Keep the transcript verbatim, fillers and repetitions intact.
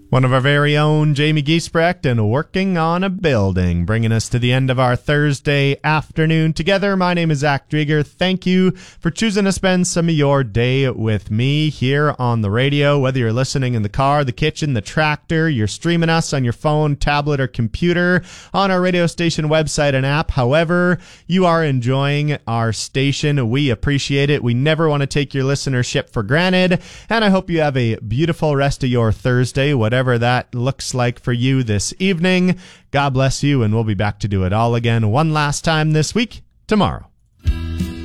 One of our very own, Jamie Giesbrecht, and Working on a Building, bringing us to the end of our Thursday afternoon together. My name is Zach Drieger. Thank you for choosing to spend some of your day with me here on the radio, whether you're listening in the car, the kitchen, the tractor, you're streaming us on your phone, tablet, or computer, on our radio station website and app. However you are enjoying our station, we appreciate it. We never want to take your listenership for granted, and I hope you have a beautiful rest of your Thursday, whatever Whatever that looks like for you this evening. God bless you, and we'll be back to do it all again one last time this week, tomorrow.